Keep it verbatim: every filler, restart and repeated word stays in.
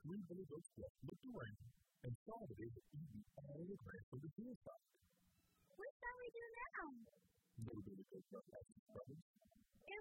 three Billy Goat Squad looked around and saw that they had eaten all the grass on the hillside. What shall we do now? Little Billy Goat Squad asked his brothers.